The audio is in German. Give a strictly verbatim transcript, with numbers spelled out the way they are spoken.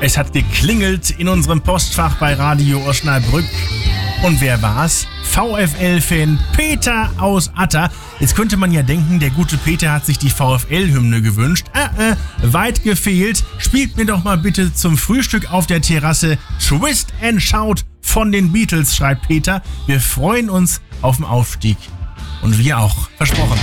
Es hat geklingelt in unserem Postfach bei Radio Osnabrück. Und wer war's? VfL-Fan Peter aus Atta. Jetzt könnte man ja denken, der gute Peter hat sich die VfL-Hymne gewünscht. Äh, äh, weit gefehlt. Spielt mir doch mal bitte zum Frühstück auf der Terrasse Twist and Shout von den Beatles, schreibt Peter. Wir freuen uns auf den Aufstieg. Und wir auch. Versprochen.